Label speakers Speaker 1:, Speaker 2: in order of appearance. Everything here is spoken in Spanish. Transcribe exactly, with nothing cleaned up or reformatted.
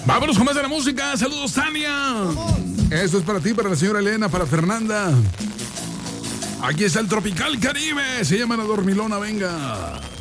Speaker 1: Vámonos con más de la música. Saludos, Tania. Esto es para ti, para la señora Elena, para Fernanda. Aquí está el Tropical Caribe. Se llama La Dormilona, venga.